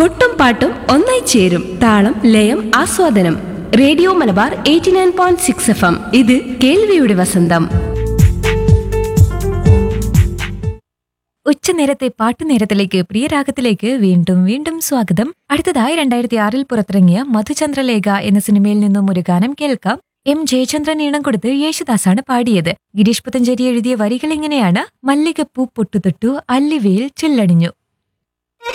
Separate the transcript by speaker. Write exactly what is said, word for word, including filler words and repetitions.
Speaker 1: കൊട്ടും പാട്ടും ഒന്നായി ചേരും താളം ലയം ആസ്വാദനം. Radio Malabar eighty nine point six F M ഇത് കേൾവിയുടെ വസന്തം.
Speaker 2: ഉച്ചനേരത്തെ പാട്ടുനേരത്തിലേക്ക് പ്രിയരാഗത്തിലേക്ക് വീണ്ടും വീണ്ടും സ്വാഗതം. അടുത്തതായി രണ്ടായിരത്തി ആറിൽ പുറത്തിറങ്ങിയ മധുചന്ദ്രലേഖ എന്ന സിനിമയിൽ നിന്നും ഒരു ഗാനം കേൾക്കാം. എം ജയചന്ദ്രൻ ഈണം കൊടുത്ത് യേശുദാസാണ് പാടിയത്. ഗിരീഷ് പുത്തഞ്ചേരി എഴുതിയ വരികൾ ഇങ്ങനെയാണ്: മല്ലികപ്പൂ പൊട്ടുതൊട്ടു അല്ലിവയിൽ ചില്ലണിഞ്ഞു.